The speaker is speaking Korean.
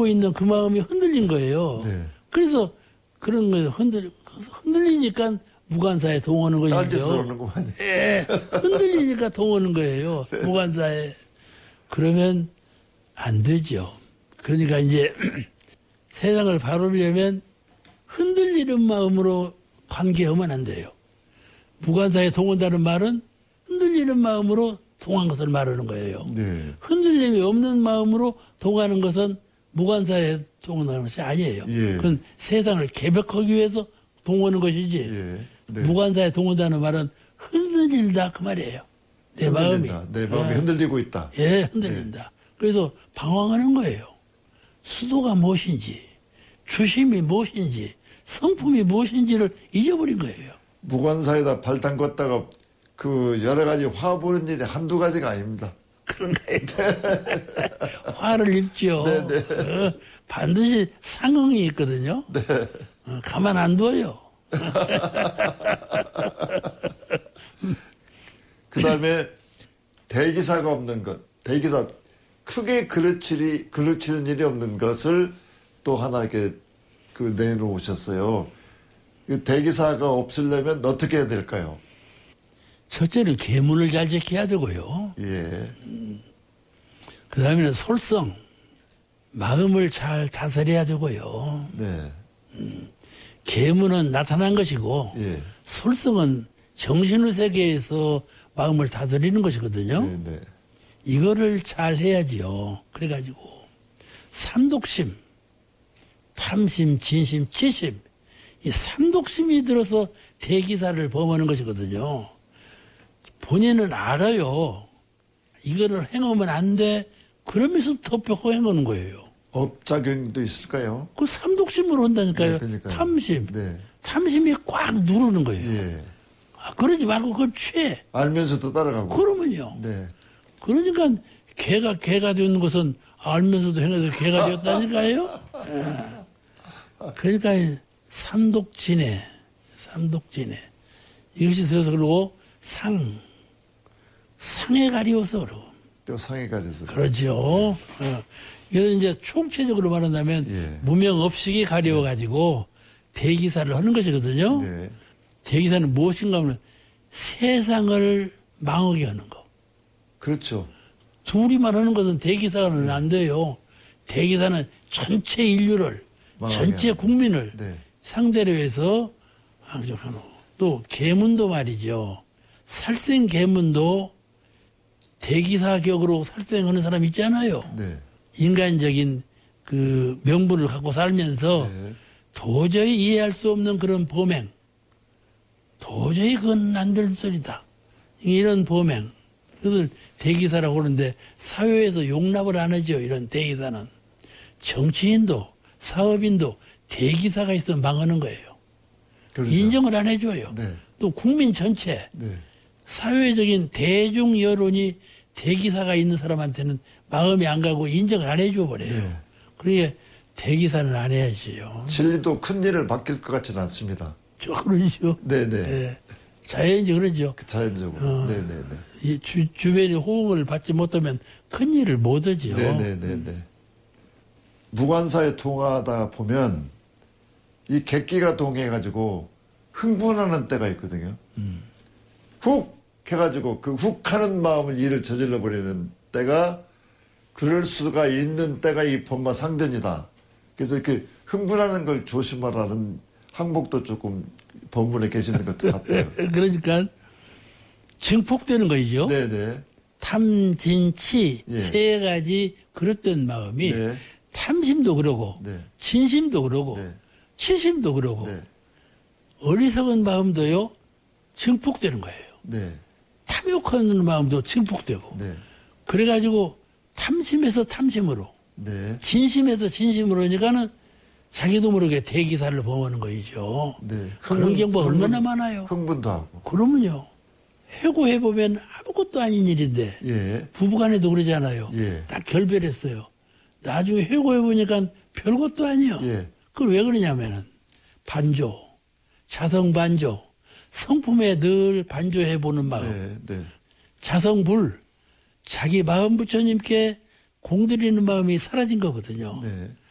하고 있는 그 마음이 흔들린 거예요. 네. 그래서 그런 거예요. 흔들리니까 무관사에 동하는 것이죠. 딴짓을 하는구만. 예, 흔들리니까 동하는 거예요. 네. 무관사에. 그러면 안 되죠. 그러니까 이제 세상을 바르려면 흔들리는 마음으로 관계하면 안 돼요. 무관사에 동한다는 말은 흔들리는 마음으로 동한 것을 말하는 거예요. 네. 흔들림이 없는 마음으로 동하는 것은 무관사에 동하는 것이 아니에요. 예. 그건 세상을 개벽하기 위해서 동하는 것이지. 예. 네. 무관사에 동한다는 말은 흔들린다 그 말이에요. 내 마음이. 내 마음이 흔들리고 있다. 예, 흔들린다. 그래서 방황하는 거예요. 수도가 무엇인지, 주심이 무엇인지, 성품이 무엇인지를 잊어버린 거예요. 무관사에다 발 담궜다가 그 여러 가지 화 보는 일이 한두 가지가 아닙니다. 그런가요? 화를 입죠. 네네. 반드시 상응이 있거든요. 네. 가만 안 둬요. 그 다음에 대기사가 없는 것, 대기사 크게 그르치는 일이 없는 것을 또 하나 이렇게 그 내놓으셨어요. 그 대기사가 없으려면 어떻게 해야 될까요? 첫째는 계문을 잘 지켜야 되고요. 예. 그 다음에는 솔성, 마음을 잘 다스려야 되고요. 네. 계문은 나타난 것이고, 예. 솔성은 정신의 세계에서 마음을 다스리는 것이거든요. 네, 네. 이거를 잘 해야지요. 그래가지고 삼독심, 탐심, 진심, 치심, 이 삼독심이 들어서 대기사를 범하는 것이거든요. 본인은 알아요. 이거를 행하면 안 돼. 그러면서 덮여고 행하는 거예요. 업작용도 있을까요? 그 삼독심으로 한다니까요. 네, 그러니까요. 탐심. 네. 탐심이 꽉 누르는 거예요. 예. 그러지 말고 그걸 취해. 알면서도 따라가고. 그러면요. 네. 그러니까 개가 되는 것은 알면서도 행해도 개가 되었다니까요. 그러니까 삼독진해. 이것이 들어서 그러고 상에 가리워서 그러고. 또 상에 가려서. 그렇죠. 이건 이제 총체적으로 말한다면 예. 무명업식이 가리워가지고 대기사를 하는 것이거든요. 네. 대기사는 무엇인가 하면 세상을 망하게 하는 거. 그렇죠. 둘이만 하는 것은 대기사는 안 돼요. 대기사는 전체 인류를, 전체 하는. 국민을 네. 상대로 해서 항적하노. 또 계문도 말이죠. 살생 계문도 대기사격으로 살생하는 사람 있잖아요. 네. 인간적인 그 명분을 갖고 살면서 네. 도저히 이해할 수 없는 그런 범행. 도저히 그건 안 될 소리다. 이런 범행. 그것을 대기사라고 그러는데 사회에서 용납을 안 하죠. 이런 대기사는. 정치인도 사업인도 대기사가 있으면 망하는 거예요. 그렇죠. 인정을 안 해줘요. 네. 또 국민 전체 네. 사회적인 대중 여론이 대기사가 있는 사람한테는 마음이 안 가고 인정을 안 해줘 버려요. 네. 그러니까 대기사는 안 해야지요. 진리도 큰 일을 맡길 것 같지는 않습니다. 그러죠. 네네. 네. 자연인지 그러죠. 자연적으로. 네네네. 이 주변의 호응을 받지 못하면 큰 일을 못 하죠. 네네네네. 무관사에 통하다 보면 이 객기가 동해가지고 흥분하는 때가 있거든요. 훅 해가지고 그 훅 하는 마음을 일을 저질러 버리는 때가 그럴 수가 있는 때가 이 법마 상전이다. 그래서 이렇게 흥분하는 걸 조심하라는 항목도 조금 법문에 계시는 것 같아요. 그러니까 증폭되는 거죠. 네네. 탐진치 예. 세 가지 그릇된 마음이 네. 탐심도 그러고 네. 진심도 그러고 네. 치심도 그러고 네. 어리석은 마음도요 증폭되는 거예요. 네. 탐욕하는 마음도 증폭되고 네. 그래가지고 탐심에서 탐심으로 네. 진심에서 진심으로 하니까는 자기도 모르게 대기사를 범하는 거이죠. 네. 그런 경우가 얼마나 많아요. 흥분도 하고. 그러면요. 해고해보면 아무것도 아닌 일인데 예. 부부간에도 그러잖아요. 예. 딱 결별했어요. 나중에 해고해보니까 별것도 아니요. 예. 그걸 왜 그러냐면은 반조, 자성반조, 성품에 늘 반조해보는 마음. 네. 네. 자성불, 자기 마음 부처님께 공드리는 마음이 사라진 거거든요. 네.